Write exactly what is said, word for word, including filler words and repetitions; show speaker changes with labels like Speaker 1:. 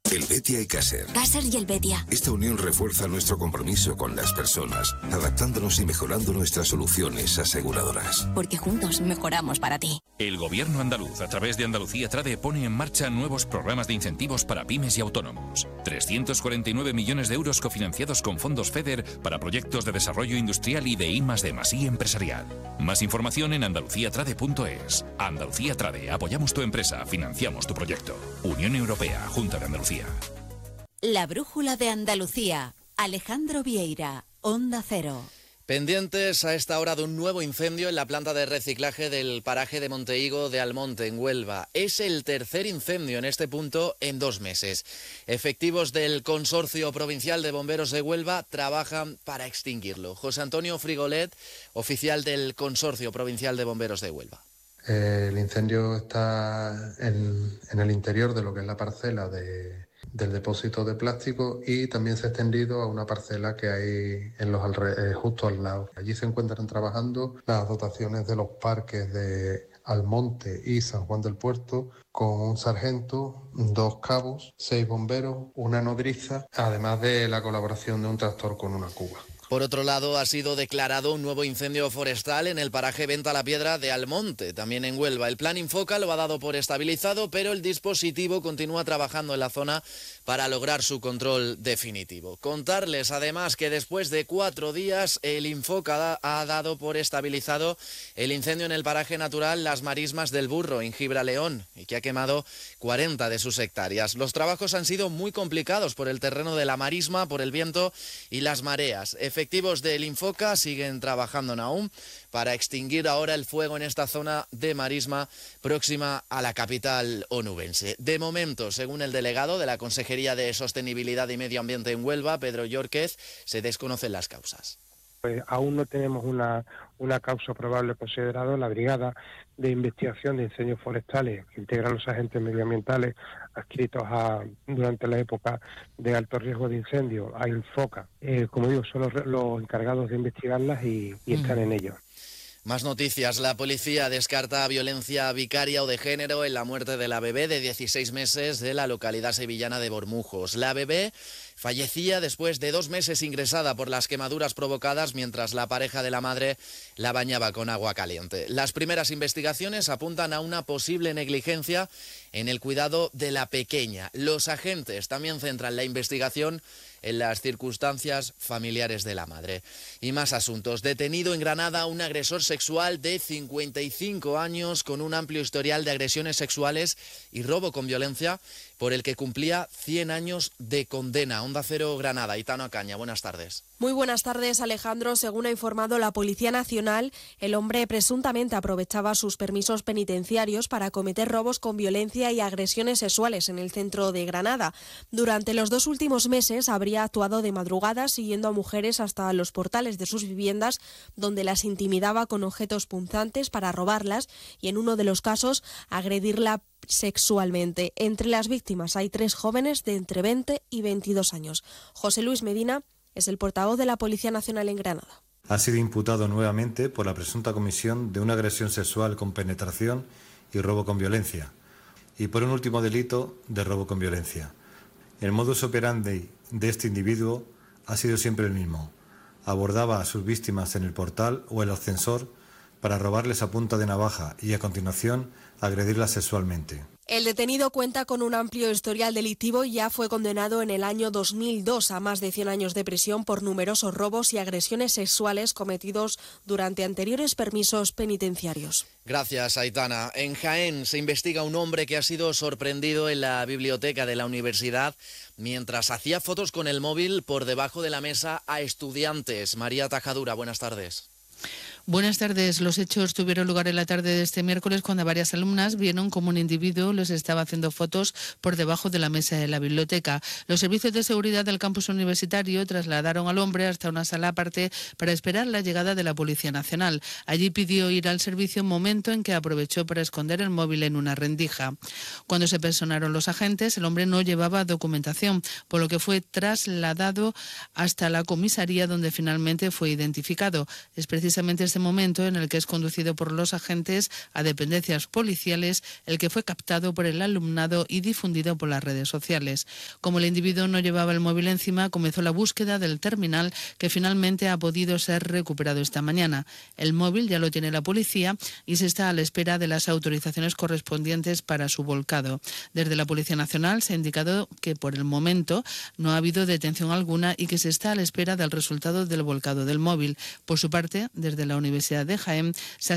Speaker 1: Helvetia y Caser.
Speaker 2: Caser y Helvetia.
Speaker 1: Esta unión refuerza nuestro compromiso con las personas, adaptándonos y mejorando nuestras soluciones aseguradoras.
Speaker 2: Porque juntos mejoramos para ti.
Speaker 3: El Gobierno andaluz, a través de Andalucía Trade, pone en marcha nuevos programas de incentivos para pymes y autónomos. trescientos cuarenta y nueve millones de euros cofinanciados con fondos FEDER para proyectos de desarrollo industrial y de I más D más I empresarial. Más información en andalucía trade punto es. Andalucía Trade, apoyamos tu empresa, financiamos tu proyecto. Unión Europea, Junta de Andalucía.
Speaker 4: La brújula de Andalucía. Alejandro Vieira, Onda Cero.
Speaker 5: Pendientes a esta hora de un nuevo incendio en la planta de reciclaje del paraje de Montehigo de Almonte, en Huelva. Es el tercer incendio en este punto en dos meses. Efectivos del Consorcio Provincial de Bomberos de Huelva trabajan para extinguirlo. José Antonio Frigolet, oficial del Consorcio Provincial de Bomberos de Huelva.
Speaker 6: El incendio está en, en el interior de lo que es la parcela de, del depósito de plástico y también se ha extendido a una parcela que hay en los alre- eh, justo al lado. Allí se encuentran trabajando las dotaciones de los parques de Almonte y San Juan del Puerto, con un sargento, dos cabos, seis bomberos, una nodriza, además de la colaboración de un tractor con una cuba.
Speaker 5: Por otro lado, ha sido declarado un nuevo incendio forestal en el paraje Venta la Piedra de Almonte, también en Huelva. El plan Infoca lo ha dado por estabilizado, pero el dispositivo continúa trabajando en la zona para lograr su control definitivo. Contarles además que después de cuatro días el Infoca ha dado por estabilizado el incendio en el paraje natural Las Marismas del Burro, en Gibraleón, y que ha quemado cuarenta de sus hectáreas. Los trabajos han sido muy complicados por el terreno de la marisma, por el viento y las mareas. Efectivos del Infoca siguen trabajando en Naum para extinguir ahora el fuego en esta zona de marisma próxima a la capital onubense. De momento, según el delegado de la Consejería de Sostenibilidad y Medio Ambiente en Huelva, Pedro Llórquez, se desconocen las causas.
Speaker 7: Pues aún no tenemos una, una causa probable considerada. La Brigada de Investigación de Incendios Forestales, que integra los agentes medioambientales adscritos a, durante la época de alto riesgo de incendio, a Infoca, eh, como digo, son los, los encargados de investigarlas y, y están en ello.
Speaker 5: Más noticias. La policía descarta violencia vicaria o de género en la muerte de la bebé de dieciséis meses de la localidad sevillana de Bormujos. La bebé fallecía después de dos meses ingresada por las quemaduras provocadas mientras la pareja de la madre la bañaba con agua caliente. Las primeras investigaciones apuntan a una posible negligencia en el cuidado de la pequeña. Los agentes también centran la investigación en las circunstancias familiares de la madre. Y más asuntos. Detenido en Granada un agresor sexual de cincuenta y cinco años con un amplio historial de agresiones sexuales y robo con violencia, por el que cumplía cien años de condena. Onda Cero Granada. Aitana Ocaña, buenas tardes.
Speaker 8: Muy buenas tardes, Alejandro. Según ha informado la Policía Nacional, el hombre presuntamente aprovechaba sus permisos penitenciarios para cometer robos con violencia y agresiones sexuales en el centro de Granada. Durante los dos últimos meses habría actuado de madrugada siguiendo a mujeres hasta los portales de sus viviendas, donde las intimidaba con objetos punzantes para robarlas y, en uno de los casos, agredirla sexualmente. Entre las víctimas hay tres jóvenes de entre veinte y veintidós años. José Luis Medina es el portavoz de la Policía Nacional en Granada.
Speaker 9: Ha sido imputado nuevamente por la presunta comisión de una agresión sexual con penetración y robo con violencia, y por un último delito de robo con violencia. El modus operandi de este individuo ha sido siempre el mismo. Abordaba a sus víctimas en el portal o el ascensor para robarles a punta de navaja y, a continuación, agredirlas sexualmente.
Speaker 8: El detenido cuenta con un amplio historial delictivo y ya fue condenado en el año dos mil dos a más de cien años de prisión por numerosos robos y agresiones sexuales cometidos durante anteriores permisos penitenciarios.
Speaker 5: Gracias, Aitana. En Jaén se investiga un hombre que ha sido sorprendido en la biblioteca de la universidad mientras hacía fotos con el móvil por debajo de la mesa a estudiantes. María Tajadura, buenas tardes.
Speaker 10: Buenas tardes. Los hechos tuvieron lugar en la tarde de este miércoles cuando varias alumnas vieron como un individuo les estaba haciendo fotos por debajo de la mesa de la biblioteca. Los servicios de seguridad del campus universitario trasladaron al hombre hasta una sala aparte para esperar la llegada de la Policía Nacional. Allí pidió ir al servicio, un momento en que aprovechó para esconder el móvil en una rendija. Cuando se personaron los agentes, el hombre no llevaba documentación, por lo que fue trasladado hasta la comisaría, donde finalmente fue identificado. Es precisamente este este momento en el que es conducido por los agentes a dependencias policiales, el que fue captado por el alumnado y difundido por las redes sociales. Como el individuo no llevaba el móvil encima, comenzó la búsqueda del terminal, que finalmente ha podido ser recuperado esta mañana. El móvil ya lo tiene la policía y se está a la espera de las autorizaciones correspondientes para su volcado. Desde la Policía Nacional se ha indicado que por el momento no ha habido detención alguna y que se está a la espera del resultado del volcado del móvil. Por su parte, desde la Universidad de Jaén se ha